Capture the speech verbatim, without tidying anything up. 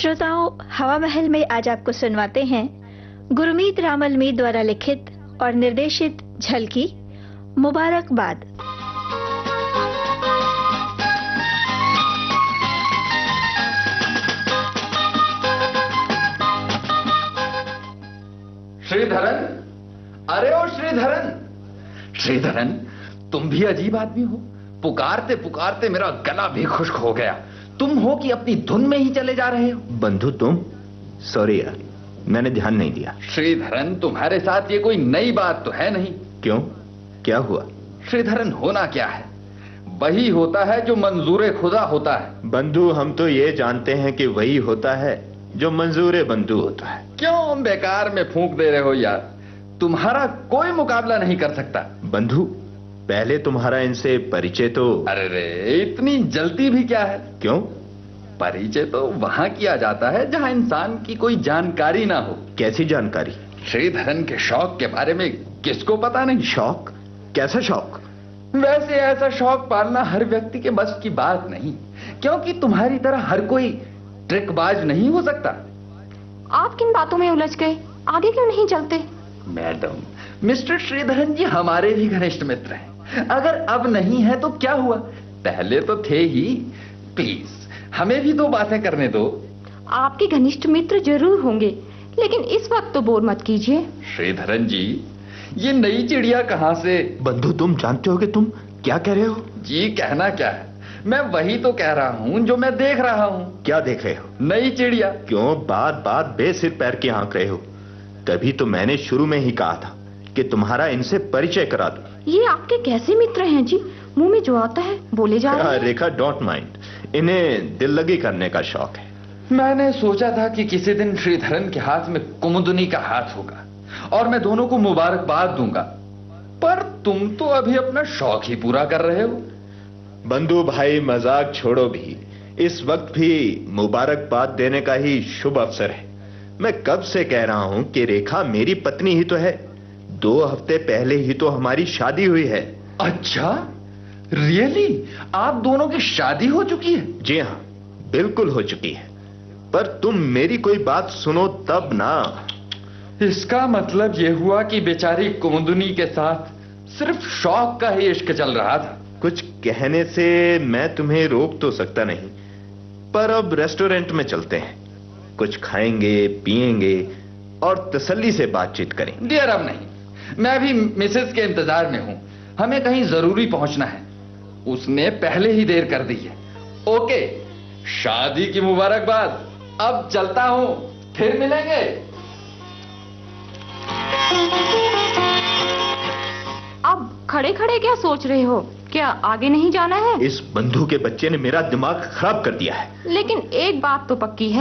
श्रोताओं, हवा महल में आज आपको सुनवाते हैं गुरमीत रामलमी द्वारा लिखित और निर्देशित झलकी मुबारकबाद। श्रीधरन, अरे ओ श्रीधरन, श्रीधरन तुम भी अजीब आदमी हो। पुकारते पुकारते मेरा गला भी खुश्क हो गया। तुम हो कि अपनी धुन में ही चले जा रहे हो? बंधु तुम? सॉरी यार, मैंने ध्यान नहीं दिया। श्रीधरन, तुम्हारे साथ ये कोई नई बात तो है नहीं? क्यों, क्या हुआ? श्रीधरन, होना क्या है? वही होता है जो मंजूरे खुदा होता है। बंधु, हम तो ये जानते हैं कि वही होता है जो मंजूरे बंधु होता है। क्यों बेकार में फूंक दे रहे हो यार? तुम्हारा कोई मुकाबला नहीं कर सकता। बंधु, पहले तुम्हारा इनसे परिचय तो। अरे रे, इतनी जल्दी भी क्या है? क्यों? परिचय तो वहां किया जाता है जहां इंसान की कोई जानकारी ना हो। कैसी जानकारी? श्रीधरन के शौक के बारे में किसको पता नहीं? शौक? कैसा शौक? वैसे ऐसा शौक पालना हर व्यक्ति के बस की बात नहीं, क्योंकि तुम्हारी तरह हर कोई ट्रिकबाज नहीं हो सकता। आप किन बातों में उलझ गए? आगे क्यों नहीं चलते? मैडम, मिस्टर श्रीधरन जी हमारे भी घनिष्ठ मित्र हैं। अगर अब नहीं है तो क्या हुआ, पहले तो थे ही। प्लीज हमें भी दो बातें करने दो। आपके घनिष्ठ मित्र जरूर होंगे, लेकिन इस वक्त तो बोर मत कीजिए। श्रीधरन जी, ये नई चिड़िया कहां से? बंधु, तुम जानते हो कि तुम क्या कह रहे हो? जी, कहना क्या है, मैं वही तो कह रहा हूं जो मैं देख रहा हूं। क्या देख रहे हो? नई चिड़िया। क्यों बात बात बेसिर पैर की हाँक रहे हो? तभी तो मैंने शुरू में ही कहा था कि तुम्हारा इनसे परिचय करा दो। ये आपके कैसे मित्र हैं जी? मुंह में जो आता है बोले जा रहे हैं। रेखा, डोंट माइंड, इन्हें दिल लगी करने का शौक है। मैंने सोचा था कि किसी दिन श्रीधरन के हाथ में कुमुदनी का हाथ होगा और मैं दोनों को मुबारकबाद दूंगा, पर तुम तो अभी अपना शौक ही पूरा कर रहे हो। बंधु भाई, मजाक छोड़ो भी। इस वक्त भी मुबारकबाद देने का ही शुभ अवसर है। मैं कब से कह रहा हूं कि रेखा मेरी पत्नी ही तो है। दो हफ्ते पहले ही तो हमारी शादी हुई है। अच्छा, रियली? आप दोनों की शादी हो चुकी है? जी हाँ, बिल्कुल हो चुकी है। पर तुम मेरी कोई बात सुनो तब ना। इसका मतलब यह हुआ कि बेचारी कुमुदनी के साथ सिर्फ शौक का ही इश्क चल रहा था। कुछ कहने से मैं तुम्हें रोक तो सकता नहीं, पर अब रेस्टोरेंट में चलते हैं, कुछ खाएंगे पिएंगे और तसल्ली से बातचीत करेंगे। डियर, अब नहीं, मैं भी मिसेस के इंतजार में हूं। हमें कहीं जरूरी पहुंचना है, उसने पहले ही देर कर दी है। ओके, शादी की मुबारकबाद। अब चलता हूं, फिर मिलेंगे। अब खड़े खड़े क्या सोच रहे हो? क्या आगे नहीं जाना है? इस बंधु के बच्चे ने मेरा दिमाग खराब कर दिया है। लेकिन एक बात तो पक्की है,